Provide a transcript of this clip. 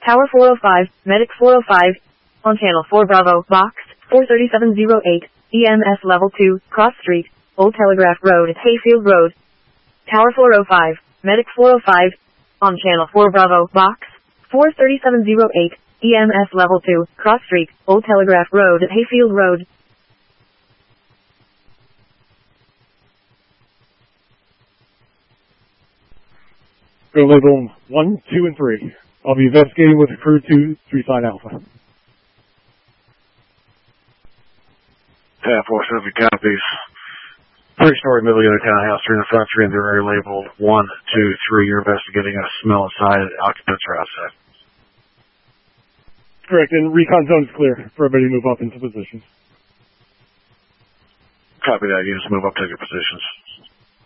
Tower 405, Medic 405, on Channel 4 Bravo, Box 43708, EMS Level 2, Cross Street, Old Telegraph Road, Hayfield Road. Tower 405, Medic 405, on Channel 4 Bravo, Box 43708, EMS Level 2, Cross Street, Old Telegraph Road, Hayfield Road. Go label 1, 2, and 3. I'll be investigating with crew 2, 3 Side Alpha. Tab 47 copies. 3-story middle unit townhouse, 3 in the front, 3 in the rear, labeled 1, 2, 3. You're investigating a smell inside. Occupants are outside. Correct, and recon zone is clear for everybody to move up into positions. Copy that. Units move up to your positions.